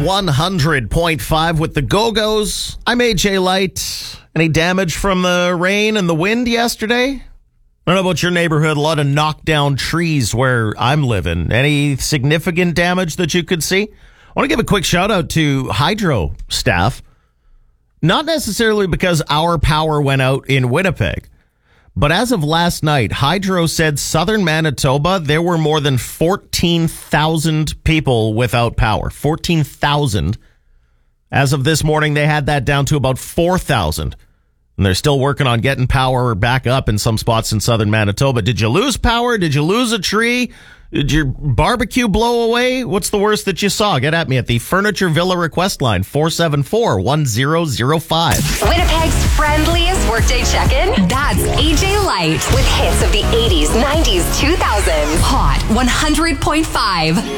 100.5 with the Go-Go's. I'm AJ Light. Any damage from the rain and the wind yesterday? I don't know about your neighborhood. A lot of knocked down trees where I'm living. Any significant damage that you could see? I want to give a quick shout out to hydro staff. Not necessarily because our power went out in Winnipeg, but as of last night, Hydro said southern Manitoba, there were more than 14,000 people without power. 14,000. As of this morning, they had that down to about 4,000. And they're still working on getting power back up in some spots in southern Manitoba. Did you lose power? Did you lose a tree? Did your barbecue blow away? What's the worst that you saw? Get at me at the Furniture Villa request line, 474-1005. Winnipeg's friendliest workday check-in. That's AJ Light with hits of the 80s, 90s, 2000s. Hot 100.5.